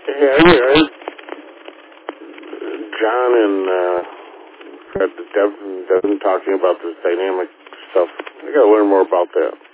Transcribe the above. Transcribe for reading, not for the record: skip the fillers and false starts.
Yeah, I heard John and Fred Devin talking about this dynamic stuff. I gotta learn more about that.